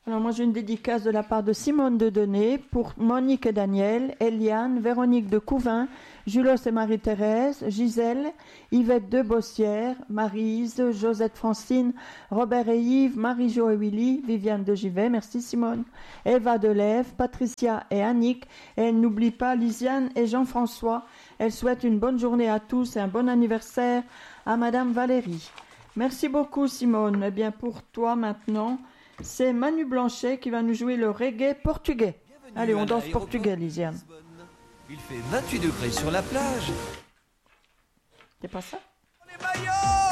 Alors moi j'ai une dédicace de la part de Simone de Denay pour Monique et Daniel, Eliane, Véronique de Couvin, Julos et Marie-Thérèse, Gisèle, Yvette de Bossière, Maryse, Josette Francine, Robert et Yves, Marie-Jo et Willy, Viviane de Givet, merci Simone, Eva Delève, Patricia et Annick, et elle n'oublie pas Lisiane et Jean-François. Elle souhaite une bonne journée à tous et un bon anniversaire à Madame Valérie. Merci beaucoup Simone. Eh bien pour toi maintenant, c'est Manu Blanchet qui va nous jouer le reggae portugais. Bienvenue Allez, on à danse l'aéroport portugais, de Lisiane. Lisbonne. Il fait 28 degrés sur la plage. C'est pas ça? Les maillots